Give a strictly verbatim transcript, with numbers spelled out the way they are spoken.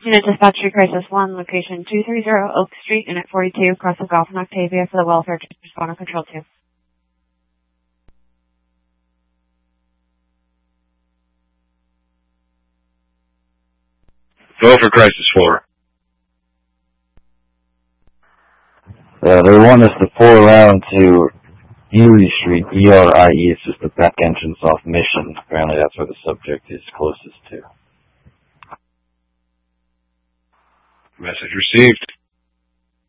Unit Dispatcher Crisis one, location two thirty Oak Street, Unit forty-two, Cross of Golf and Octavia for the welfare to respond on Control two. Go for Crisis four. Uh, they want us to pull around to Erie Street, E R I E, it's just the back entrance off Mission. Apparently that's where the subject is closest to. Message received.